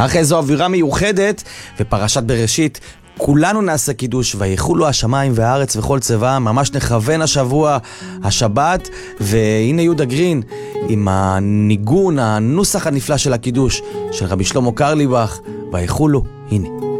אחרי זו אווירה מיוחדת ופרשת בראשית, כולנו נעשה קידוש, ויחולו השמיים והארץ וכל צבא, ממש נכוון השבוע, השבת, והנה יהודה גרין עם הניגון, הנוסח הנפלא של הקידוש של רבי שלמה קרליבך, ויחולו, הנה.